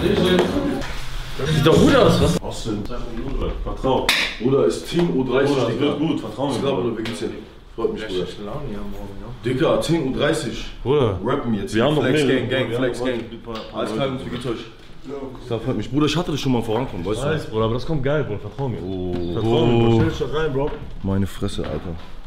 Das sieht doch gut aus, was? Austin, vertrau. Bruder, ist Team U30. Bruder, das wird gut, vertrau mir. Bruder, wie geht's dir? Freut mich, Bruder. Dicker, 10:30 Uhr. Bruder, Rappen jetzt. wir haben noch Flex mehr. Gang, Flex Gang. Alles klar, wie geht's euch? Das freut mich. Bruder, ich hatte das schon mal vorankommen, weißt du? Bruder, aber das kommt geil, Bruder, vertrau mir. Oh, Vertrau mir, Bro. Stell dich doch rein, Bro. Meine Fresse, Alter.